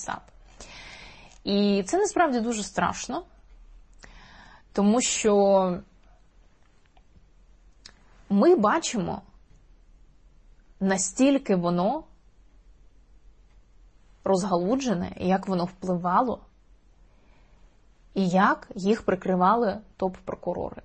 САП. І це насправді дуже страшно, тому що ми бачимо, настільки воно розгалуджене, як воно впливало, і як їх прикривали топ-прокурори.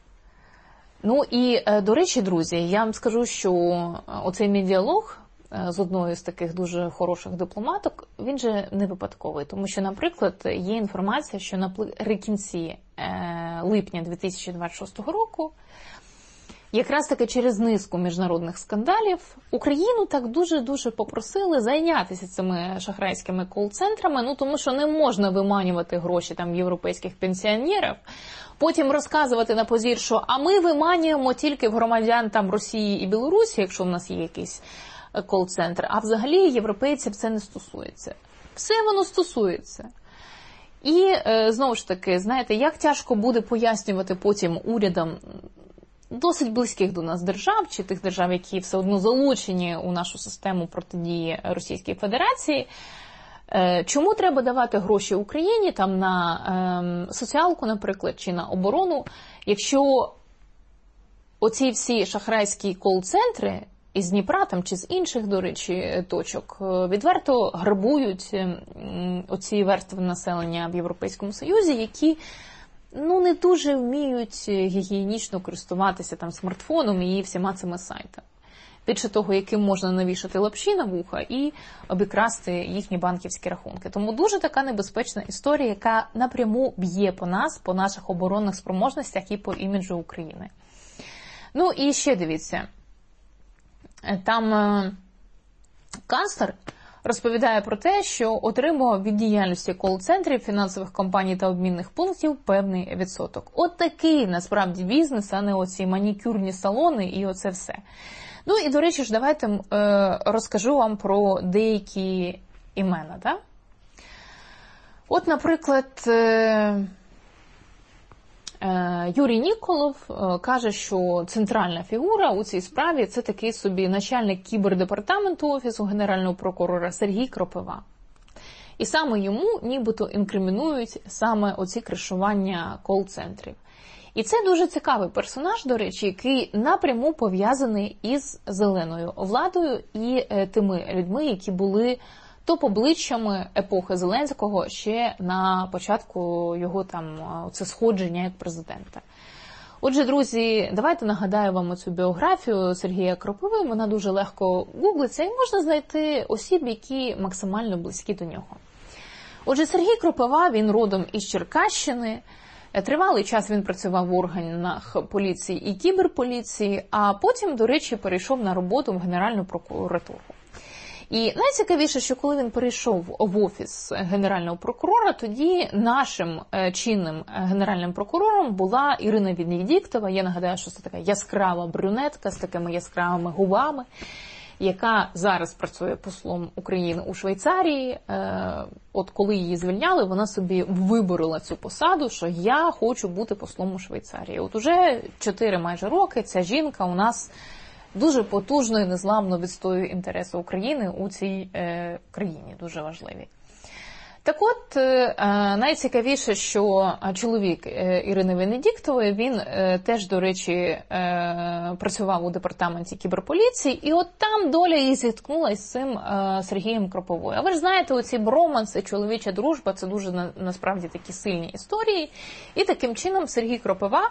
Ну і, до речі, друзі, я вам скажу, що оцей мій діалог з одною з таких дуже хороших дипломаток, він же не випадковий. Тому що, наприклад, є інформація, що наприкінці липня 2026 року, якраз таки через низку міжнародних скандалів, Україну так дуже-дуже попросили зайнятися цими шахрайськими кол-центрами, ну тому що не можна виманювати гроші там європейських пенсіонерів, потім розказувати на позір, що а ми виманюємо тільки в громадян там Росії і Білорусі, якщо в нас є якийсь кол-центр, а взагалі європейців це не стосується. Все воно стосується. І, знову ж таки, знаєте, як тяжко буде пояснювати потім урядам досить близьких до нас держав, чи тих держав, які все одно залучені у нашу систему протидії Російській Федерації, чому треба давати гроші Україні там на соціалку, наприклад, чи на оборону, якщо оці всі шахрайські кол-центри із Дніпра там, чи з інших, до речі, точок відверто грабують оці верстви населення в Європейському Союзі, які не дуже вміють гігієнічно користуватися там смартфоном і всіма цими сайтами. Більше того, яким можна навішати лапші на вуха і обікрасти їхні банківські рахунки. Тому дуже така небезпечна історія, яка напряму б'є по нас, по наших оборонних спроможностях і по іміджу України. Ну і ще дивіться, там канцлер розповідає про те, що отримував від діяльності кол-центрів, фінансових компаній та обмінних пунктів певний відсоток. От такий, насправді, бізнес, а не оці манікюрні салони і оце все. Ну і, до речі ж, давайте розкажу вам про деякі імена. Да? От, наприклад, Юрій Ніколов каже, що центральна фігура у цій справі – це такий собі начальник кібердепартаменту Офісу Генерального прокурора Сергій Кропива. І саме йому нібито інкримінують саме оці кришування кол-центрів. І це дуже цікавий персонаж, до речі, який напряму пов'язаний із зеленою владою і тими людьми, які були топ-обличчями епохи Зеленського ще на початку його там це сходження як президента. Отже, друзі, давайте нагадаю вам цю біографію Сергія Кропиви. Вона дуже легко гуглиться і можна знайти осіб, які максимально близькі до нього. Отже, Сергій Кропива, він родом із Черкащини. Тривалий час він працював в органах поліції і кіберполіції, а потім, до речі, перейшов на роботу в Генеральну прокуратуру. І найцікавіше, що коли він перейшов в Офіс Генерального прокурора, тоді нашим чинним генеральним прокурором була Ірина Венедіктова. Я нагадаю, що це така яскрава брюнетка з такими яскравими губами, яка зараз працює послом України у Швейцарії. От коли її звільняли, вона собі виборила цю посаду, що я хочу бути послом у Швейцарії. От уже 4 майже роки ця жінка у нас дуже потужно і незламно відстоює інтереси України у цій країні, дуже важливі. Так от, найцікавіше, що чоловік Ірини Венедіктової, він теж, до речі, працював у департаменті кіберполіції, і от там доля її зіткнулася з цим Сергієм Кропивою. А ви ж знаєте, оці броманси, чоловіча дружба, це дуже, насправді, такі сильні історії. І таким чином Сергій Кропива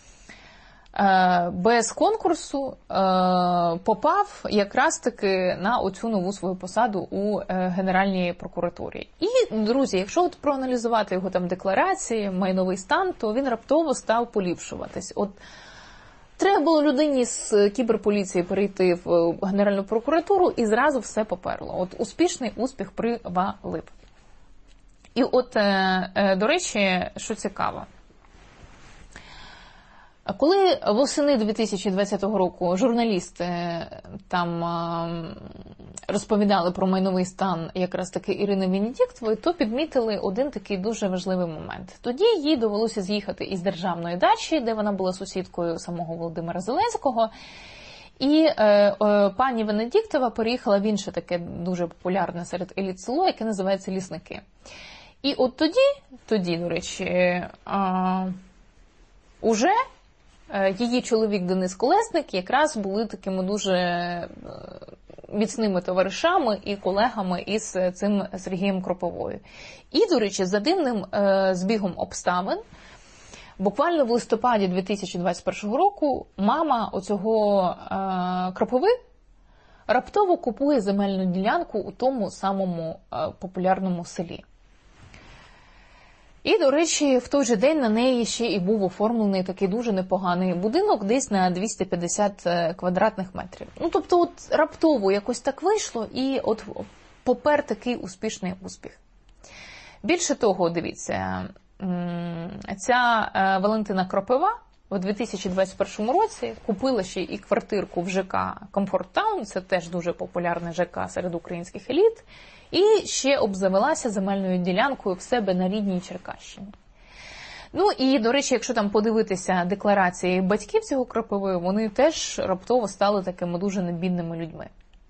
без конкурсу попав якраз таки на оцю нову свою посаду у Генеральній прокуратурі. І, друзі, якщо от проаналізувати його там декларації, майновий стан, то він раптово став поліпшуватись. От треба було людині з кіберполіції перейти в Генеральну прокуратуру і зразу все поперло. От успішний успіх привалив. І от, до речі, що цікаво, коли восени 2020 року журналісти там розповідали про майновий стан якраз таки Ірини Венедіктової, то підмітили один такий дуже важливий момент. Тоді їй довелося з'їхати із державної дачі, де вона була сусідкою самого Володимира Зеленського, і пані Венедіктова переїхала в інше таке дуже популярне серед еліт село, яке називається Лісники. І от тоді, до речі, уже її чоловік Денис Колесник якраз були такими дуже міцними товаришами і колегами із цим Сергієм Кропивою. І, до речі, за дивним збігом обставин, буквально в листопаді 2021 року мама оцього Кропиви раптово купує земельну ділянку у тому самому популярному селі. І, до речі, в той же день на неї ще і був оформлений такий дуже непоганий будинок, десь на 250 квадратних метрів. Ну, тобто, от раптово якось так вийшло, і от попер такий успішний успіх. Більше того, дивіться, ця Валентина Кропива у 2021 році купила ще і квартирку в ЖК Комфорт Таун, це теж дуже популярний ЖК серед українських еліт, і ще обзавелася земельною ділянкою в себе на рідній Черкащині. Ну і, до речі, якщо там подивитися декларації батьків цього Кропиви, вони теж раптово стали такими дуже небідними людьми.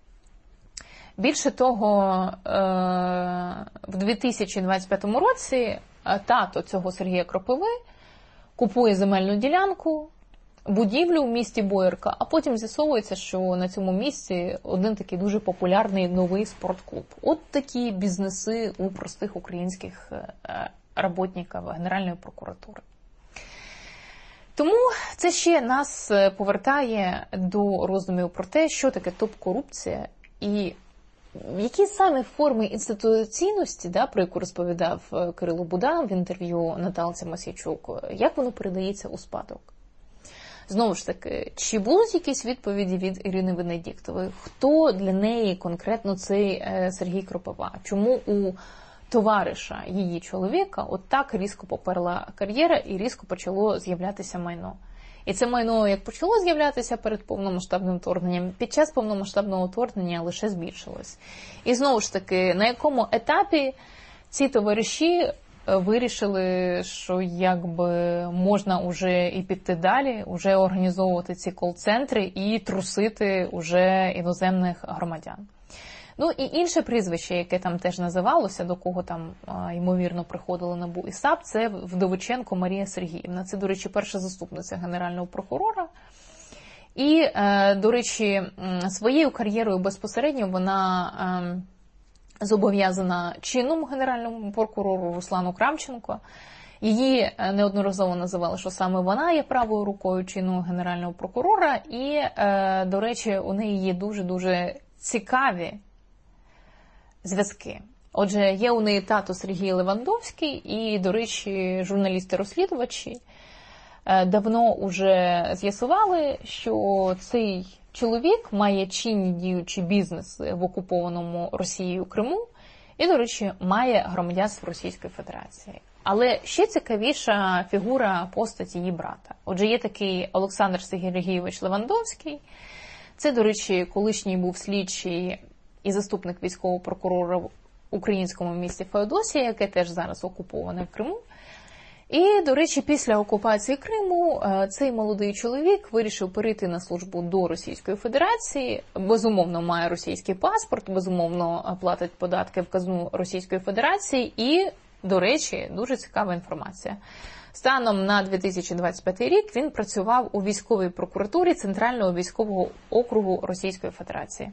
Більше того, в 2025 році тато цього Сергія Кропиви купує земельну ділянку, будівлю в місті Боярка, а потім з'ясовується, що на цьому місці один такий дуже популярний новий спортклуб. От такі бізнеси у простих українських роботників Генеральної прокуратури. Тому це ще нас повертає до роздумів про те, що таке топ-корупція і які саме форми інституційності, про яку розповідав Кирило Будан в інтерв'ю Наталці Мосійчук, як воно передається у спадок. Знову ж таки, чи будуть якісь відповіді від Ірини Венедіктової? Хто для неї конкретно цей Сергій Кропива? Чому у товариша її чоловіка от так різко поперла кар'єра і різко почало з'являтися майно? І це майно, як почало з'являтися перед повномасштабним вторгненням, під час повномасштабного вторгнення лише збільшилось. І знову ж таки, на якому етапі ці товариші вирішили, що якби можна уже і піти далі, уже організовувати ці кол-центри і трусити уже іноземних громадян. Ну і інше прізвище, яке там теж називалося, до кого там, ймовірно, приходили НАБУ і САП, це Вдовиченко Марія Сергіївна. Це, до речі, перша заступниця Генерального прокурора. І, до речі, своєю кар'єрою безпосередньо вона зобов'язана чинному Генеральному прокурору Руслану Кравченко. Її неодноразово називали, що саме вона є правою рукою чинного Генерального прокурора. І, до речі, у неї є дуже-дуже цікаві зв'язки. Отже, є у неї тато Сергій Левандовський і, до речі, журналісти-розслідувачі давно уже з'ясували, що цей чоловік має чинні діючі бізнеси в окупованому Росією Криму і, до речі, має громадянство Російської Федерації. Але ще цікавіша фігура постаті її брата. Отже, є такий Олександр Сергійович Левандовський. Це, до речі, колишній був слідчий і заступник військового прокурора в українському місті Феодосія, яке теж зараз окуповане в Криму. І, до речі, після окупації Криму цей молодий чоловік вирішив перейти на службу до Російської Федерації, безумовно має російський паспорт, безумовно платить податки в казну Російської Федерації і, до речі, дуже цікава інформація. Станом на 2025 рік він працював у військовій прокуратурі Центрального військового округу Російської Федерації.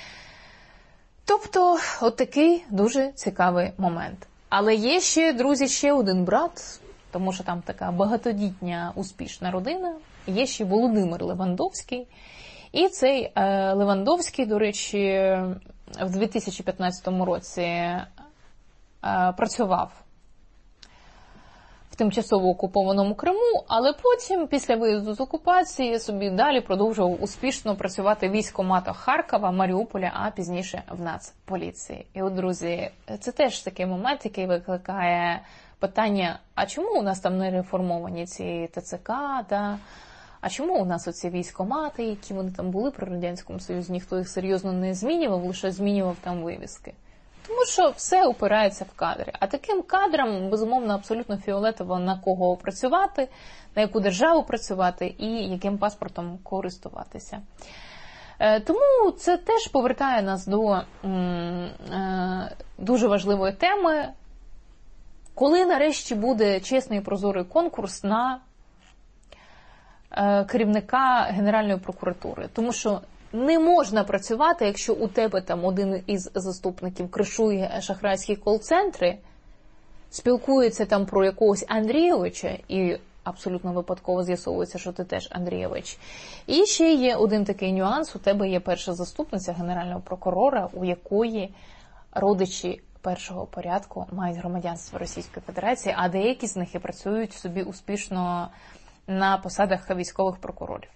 Тобто, от такий дуже цікавий момент. Але є ще, друзі, ще один брат, тому що там така багатодітня, успішна родина. Є ще Володимир Левандовський. І цей Левандовський, до речі, в 2015 році працював в тимчасово окупованому Криму, але потім, після виїзду з окупації, собі далі продовжував успішно працювати в військкоматах Харкова, Маріуполя, а пізніше в Нацполіції. І от, друзі, це теж такий момент, який викликає питання, а чому у нас там не реформовані ці ТЦК, а чому у нас оці військкомати, які вони там були при Радянському Союзі, ніхто їх серйозно не змінював, лише змінював там вивіски. Тому що все упирається в кадри. А таким кадрам, безумовно, абсолютно фіолетово на кого працювати, на яку державу працювати і яким паспортом користуватися. Тому це теж повертає нас до дуже важливої теми, коли нарешті буде чесний і прозорий конкурс на керівника Генеральної прокуратури. Тому що не можна працювати, якщо у тебе там один із заступників кришує шахрайські кол-центри, спілкується там про якогось Андрійовича, і абсолютно випадково з'ясовується, що ти теж Андрійович. І ще є один такий нюанс, у тебе є перша заступниця Генерального прокурора, у якої родичі першого порядку мають громадянство Російської Федерації, а деякі з них і працюють собі успішно на посадах військових прокурорів.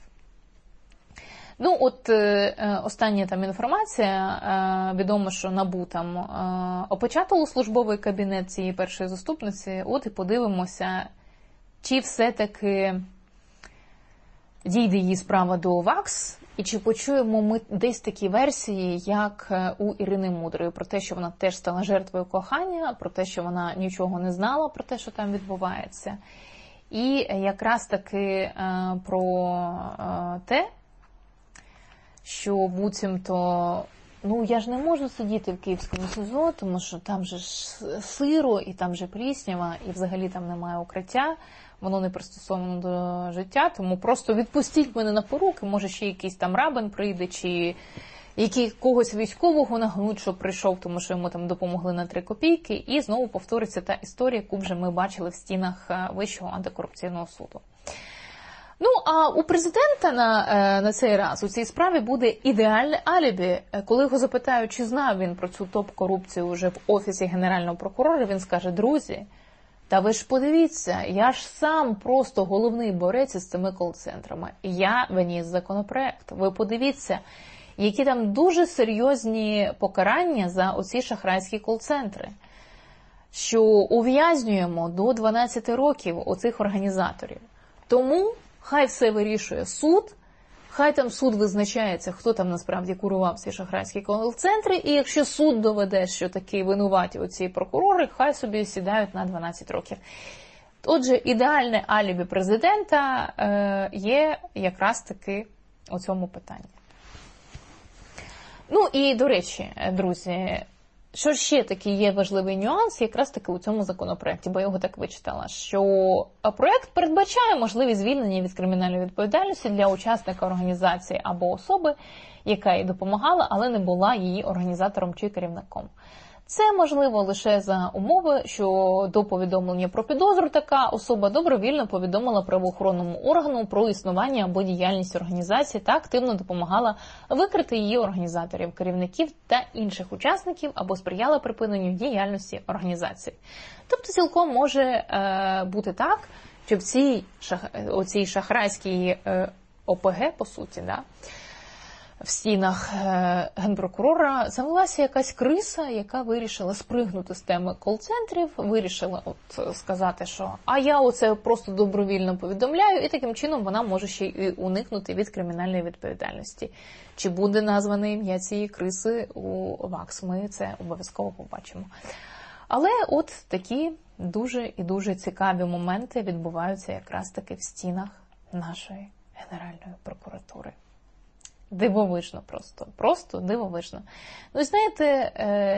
Ну, от остання там інформація, відомо, що НАБУ там опечатало службовий кабінет цієї першої заступниці, от і подивимося, чи все-таки дійде її справа до ВАКС, і чи почуємо ми десь такі версії, як у Ірини Мудрої, про те, що вона теж стала жертвою кохання, про те, що вона нічого не знала про те, що там відбувається. І якраз таки про те, що буцімто, ну я ж не можу сидіти в Київському СІЗО, тому що там же ж сиро, і там же пліснява, і взагалі там немає укриття, воно не пристосовано до життя, тому просто відпустіть мене на поруки, може ще якийсь там рабин прийде, чи когось військового нагнуть, що прийшов, тому що йому там допомогли на 3 копійки, і знову повториться та історія, яку вже ми бачили в стінах Вищого антикорупційного суду. Ну, а у президента на цей раз у цій справі буде ідеальне алібі. Коли його запитають, чи знав він про цю топ-корупцію вже в Офісі Генерального прокурора, він скаже: друзі, та ви ж подивіться, я ж сам просто головний борець із цими кол-центрами. Я виніс законопроект. Ви подивіться, які там дуже серйозні покарання за оці шахрайські кол-центри. Що ув'язнюємо до 12 років оцих організаторів. Тому хай все вирішує суд, хай там суд визначається, хто там насправді курував ці шахрайські кол-центри, і якщо суд доведе, що такі винуваті оці прокурори, хай собі сідають на 12 років. Отже, ідеальне алібі президента є якраз таки у цьому питанні. Ну і, до речі, друзі, що ще такий є важливий нюанс якраз таки у цьому законопроекті, бо я його так вичитала, що проект передбачає можливість звільнення від кримінальної відповідальності для учасника організації або особи, яка їй допомагала, але не була її організатором чи керівником. Це можливо лише за умови, що до повідомлення про підозру така особа добровільно повідомила правоохоронному органу про існування або діяльність організації та активно допомагала викрити її організаторів, керівників та інших учасників або сприяла припиненню діяльності організації. Тобто цілком може бути так, що в цій шахрайській ОПГ, по суті, в стінах генпрокурора завелася якась криса, яка вирішила спригнути з теми кол-центрів, вирішила сказати, що «а я оце просто добровільно повідомляю», і таким чином вона може ще й уникнути від кримінальної відповідальності. Чи буде назване ім'я цієї криси у ВАКС, ми це обов'язково побачимо. Але от такі дуже і дуже цікаві моменти відбуваються якраз таки в стінах нашої Генеральної прокуратури. Дивовижно просто. Просто дивовижно. Ну і знаєте,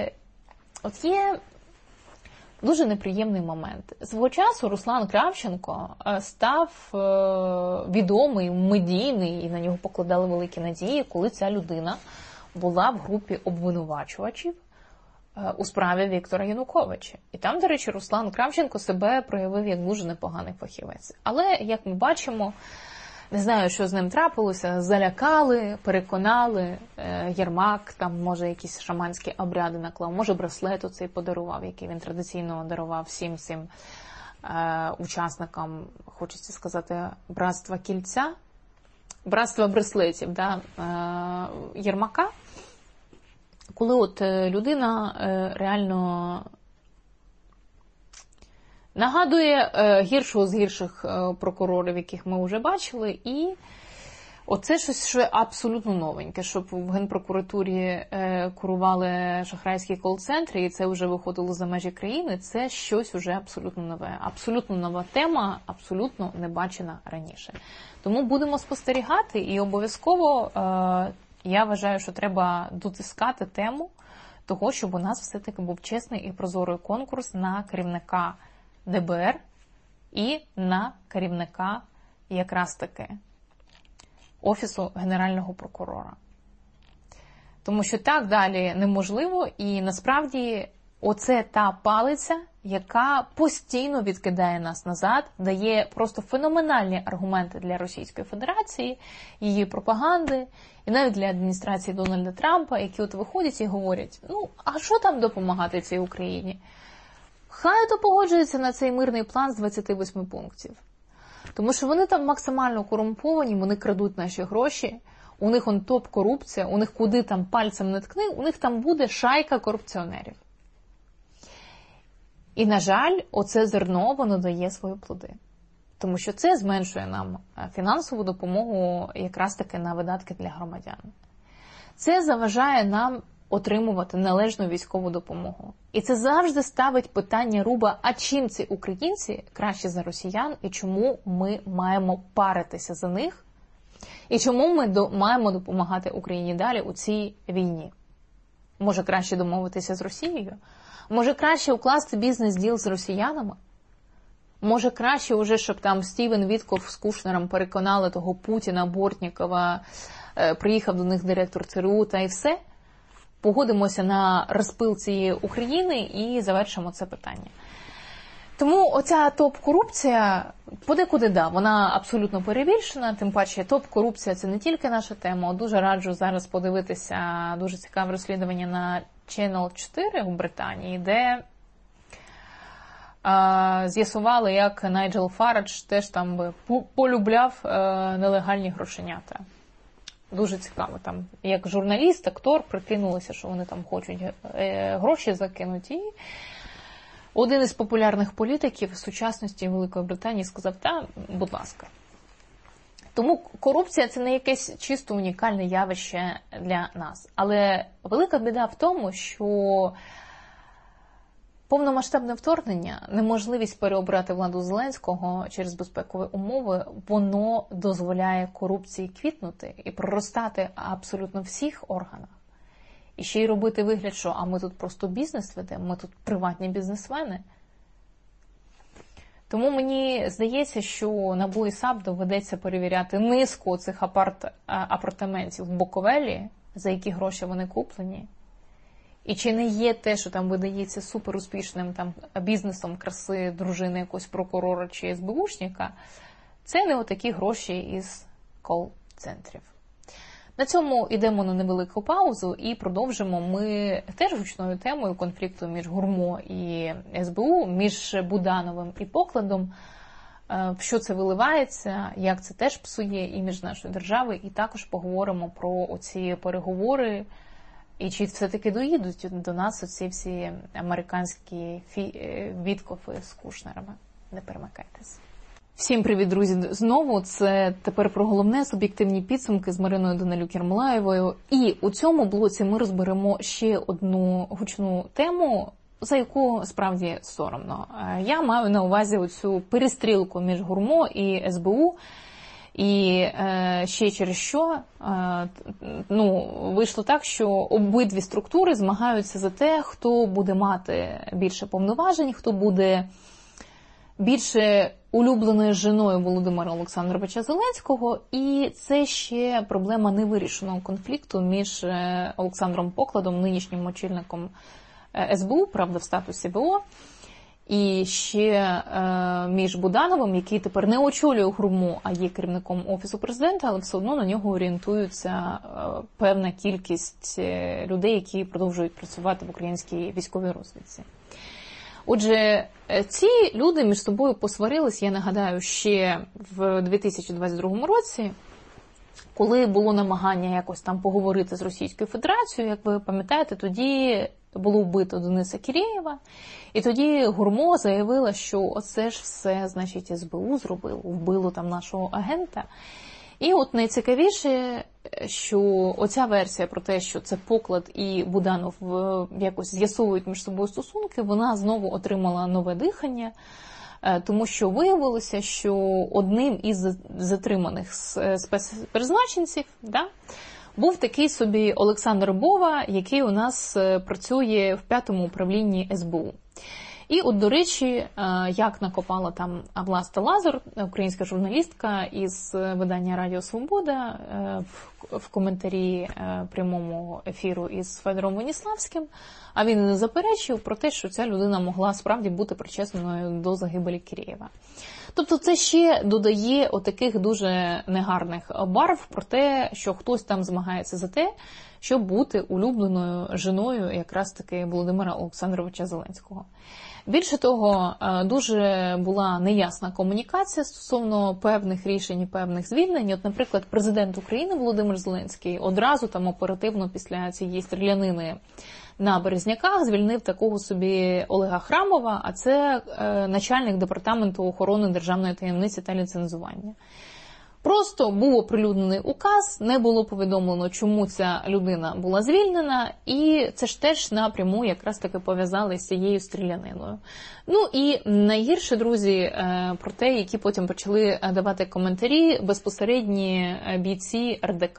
от є дуже неприємний момент. Свого часу Руслан Кравченко став відомий, медійний, і на нього покладали великі надії, коли ця людина була в групі обвинувачувачів у справі Віктора Януковича. І там, до речі, Руслан Кравченко себе проявив як дуже непоганий фахівець. Але, як ми бачимо, не знаю, що з ним трапилося, залякали, переконали, Єрмак, там, може, якісь шаманські обряди наклав, може, браслет оцей подарував, який він традиційно дарував всім цим учасникам, хочеться сказати, братства кільця, братства браслетів, Єрмака. Коли от людина реально нагадує гіршого з гірших прокурорів, яких ми вже бачили, і оце щось що абсолютно новеньке, щоб в Генпрокуратурі курували шахрайські кол-центри, і це вже виходило за межі країни, це щось уже абсолютно нове. Абсолютно нова тема, абсолютно не бачена раніше. Тому будемо спостерігати і обов'язково Я вважаю, що треба дотискати тему того, щоб у нас все-таки був чесний і прозорий конкурс на керівника ДБР і на керівника якраз таки Офісу Генерального прокурора. Тому що так далі неможливо, і насправді оце та палиця, яка постійно відкидає нас назад, дає просто феноменальні аргументи для Російської Федерації, її пропаганди, і навіть для адміністрації Дональда Трампа, які от виходять і говорять, ну, а що там допомагати цій Україні? Хай то погоджується на цей мирний план з 28 пунктів. Тому що вони там максимально корумповані, вони крадуть наші гроші, у них он топ-корупція, у них куди там пальцем не ткни, у них там буде шайка корупціонерів. І, на жаль, оце зерно, воно дає свої плоди. Тому що це зменшує нам фінансову допомогу якраз таки на видатки для громадян. Це заважає нам отримувати належну військову допомогу. І це завжди ставить питання руба, а чим ці українці краще за росіян, і чому ми маємо паритися за них, і чому ми маємо допомагати Україні далі у цій війні. Може краще домовитися з Росією? Може краще укласти бізнес-діл з росіянами? Може краще уже, щоб там Стівен Вітков з Кушнером переконали того Путіна, Бортнікова, приїхав до них директор ЦРУ та і все? Погодимося на розпил цієї України і завершимо це питання. Тому оця топ-корупція, подекуди, да, вона абсолютно перебільшена, тим паче топ-корупція – це не тільки наша тема. Дуже раджу зараз подивитися дуже цікаве розслідування на Channel 4 у Британії, де з'ясували, як Найджел Фарадж теж там би полюбляв нелегальні грошенята. Дуже цікаво. Там, як журналіст, актор прикинулося, що вони там хочуть гроші закинути. І один із популярних політиків сучасності Великої Британії сказав, та, будь ласка. Тому корупція – це не якесь чисто унікальне явище для нас. Але велика біда в тому, що повномасштабне вторгнення, неможливість переобрати владу Зеленського через безпекові умови, воно дозволяє корупції квітнути і проростати абсолютно в всіх органах. І ще й робити вигляд, що а ми тут просто бізнес ведемо, ми тут приватні бізнесмени. Тому мені здається, що НАБУ і САП доведеться перевіряти низку цих апартаментів в Буковелі, за які гроші вони куплені. І чи не є те, що там видається суперуспішним там, бізнесом краси дружини якогось прокурора чи СБУшника, це не отакі гроші із кол-центрів. На цьому йдемо на невелику паузу і продовжимо ми теж гучною темою конфлікту між ГУРМО і СБУ, між Будановим і Покладом, в що це виливається, як це теж псує імідж нашої держави, і також поговоримо про оці переговори, і чи все-таки доїдуть до нас оці всі американські Віткофи з Кушнерами. Не перемикайтесь. Всім привіт, друзі, знову. Це тепер про головне, суб'єктивні підсумки з Мариною Данилюк-Єрмолаєвою. І у цьому блоці ми розберемо ще одну гучну тему, за яку справді соромно. Я маю на увазі оцю перестрілку між ГУРМО і СБУ. І ще через що вийшло так, що обидві структури змагаються за те, хто буде мати більше повноважень, хто буде більше улюбленою жіною Володимира Олександровича Зеленського. І це ще проблема невирішеного конфлікту між Олександром Покладом, нинішнім очільником СБУ, правда в статусі ВО, і ще між Будановим, який тепер не очолює ГУРМО, а є керівником Офісу Президента, але все одно на нього орієнтується певна кількість людей, які продовжують працювати в українській військовій розвідці. Отже, ці люди між собою посварились, я нагадаю, ще в 2022 році, коли було намагання якось там поговорити з Російською Федерацією, як ви пам'ятаєте, тоді було вбито Дениса Кірєєва, і тоді ГУРМО заявила, що оце ж все, значить, СБУ зробило, вбило там нашого агента. І от найцікавіше, що оця версія про те, що це Поклад і Буданов якось з'ясовують між собою стосунки, вона знову отримала нове дихання, тому що виявилося, що одним із затриманих спецпризначенців був такий собі Олександр Бова, який у нас працює в 5-му управлінні СБУ. І от, до речі, як накопала там Власта Лазар, українська журналістка із видання Радіо Свобода, в коментарі прямому ефіру із Федором Веніславським, а він не заперечив про те, що ця людина могла справді бути причесною до загибелі Кірєєва. Тобто це ще додає отаких дуже негарних барв про те, що хтось там змагається за те, щоб бути улюбленою жіною якраз таки Володимира Олександровича Зеленського. Більше того, дуже була неясна комунікація стосовно певних рішень і певних звільнень. От, наприклад, президент України Володимир Зеленський одразу там оперативно після цієї стрілянини на Березняках звільнив такого собі Олега Храмова, а це начальник департаменту охорони державної таємниці та ліцензування. Просто був оприлюднений указ, не було повідомлено, чому ця людина була звільнена, і це ж теж напряму якраз таки пов'язали з цією стріляниною. Ну і найгірше, друзі, про те, які потім почали давати коментарі безпосередні бійці РДК.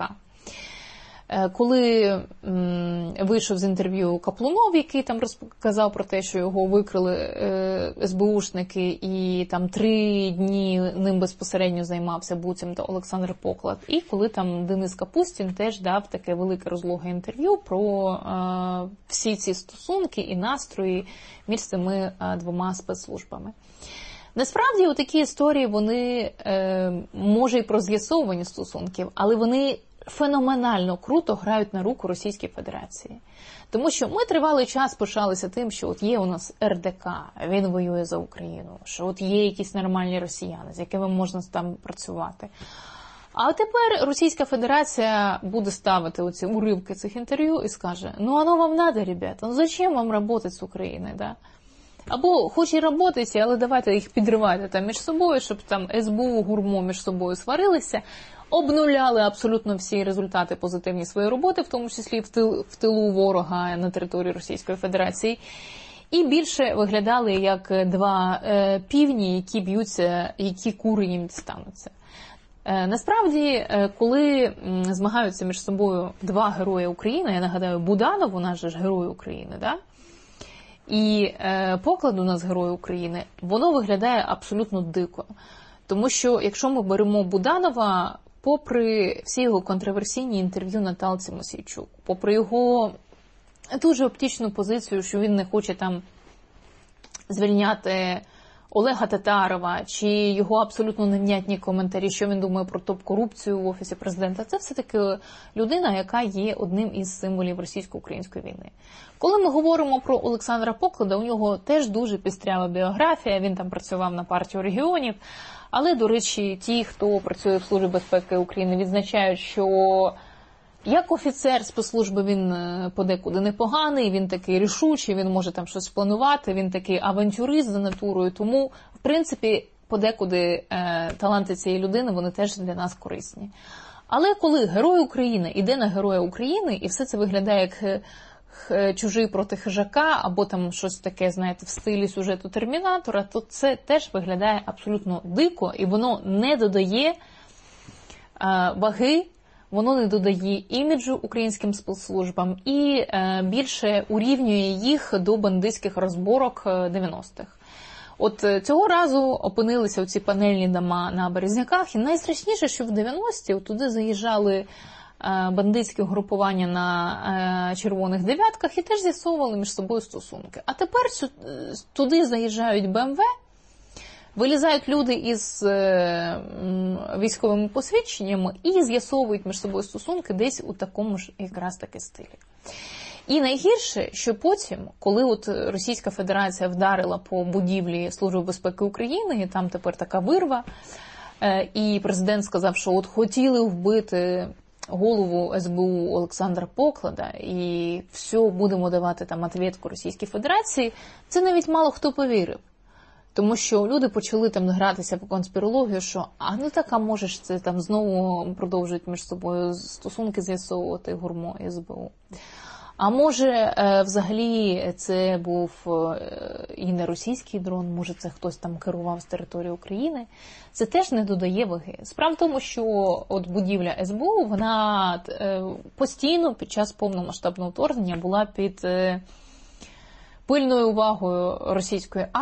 Коли вийшов з інтерв'ю Каплунов, який там розказав про те, що його викрили СБУшники, і там 3 дні ним безпосередньо займався буцімто Олександр Поклад, і коли там Денис Капустін теж дав таке велике розлоге інтерв'ю про всі ці стосунки і настрої між цими 2 спецслужбами. Насправді, такі історії, вони, може, і про з'ясовування стосунків, але вони феноменально круто грають на руку Російській Федерації. Тому що ми тривалий час пишалися тим, що от є у нас РДК, він воює за Україну, що от є якісь нормальні росіяни, з якими можна там працювати. А тепер Російська Федерація буде ставити оці уривки цих інтерв'ю і скаже, ну оно вам надо, ребята, ну зачем вам работать з Україною, да? Або хоч і работайте, але давайте їх підривати там між собою, щоб там СБУ, ГУРМО між собою сварилися, обнуляли абсолютно всі результати позитивні своєї роботи, в тому числі в тилу ворога на території Російської Федерації, і більше виглядали як 2 півні, які б'ються, які кури їм дістануться. Насправді, коли змагаються між собою 2 герої України, я нагадаю, Буданов, у нас же ж герой України, да? І Поклад у нас герой України, воно виглядає абсолютно дико. Тому що, якщо ми беремо Буданова, попри всі його контроверсійні інтерв'ю Наталці Мосійчук, попри його дуже оптичну позицію, що він не хоче там звільняти Олега Татарова, чи його абсолютно невнятні коментарі, що він думає про топ-корупцію в Офісі Президента, це все-таки людина, яка є одним із символів російсько-української війни. Коли ми говоримо про Олександра Поклада, у нього теж дуже пістрява біографія, він там працював на партію регіонів, але, до речі, ті, хто працює в Службі безпеки України, відзначають, що як офіцер спецслужби він подекуди непоганий, він такий рішучий, він може там щось планувати, він такий авантюрист за натурою, тому, в принципі, подекуди таланти цієї людини, вони теж для нас корисні. Але коли герой України йде на героя України, і все це виглядає як чужий проти хижака, або там щось таке, знаєте, в стилі сюжету Термінатора, то це теж виглядає абсолютно дико, і воно не додає ваги, воно не додає іміджу українським спецслужбам і більше урівнює їх до бандитських розборок 90-х. От цього разу опинилися оці панельні дома на Березняках, і найстрашніше, що в 90-ті туди заїжджали бандитські угрупування на червоних дев'ятках і теж з'ясовували між собою стосунки. А тепер туди заїжджають БМВ, вилізають люди із військовими посвідченнями і з'ясовують між собою стосунки десь у такому ж якраз таки стилі. І найгірше, що потім, коли от Російська Федерація вдарила по будівлі Служби безпеки України, і там тепер така вирва, і президент сказав, що от хотіли вбити голову СБУ Олександра Поклада, і все, будемо давати там відповідь Російській Федерації, це навіть мало хто повірив. Тому що люди почали там гратися в конспірологію, що а може ж це там знову продовжують між собою стосунки з'ясовувати ГУРМО і СБУ. А може, взагалі, це був і не російський дрон, може, це хтось там керував з території України. Це теж не додає ваги. Справа в тому, що от будівля СБУ, вона постійно під час повномасштабного вторгнення була під пильною увагою російської армії.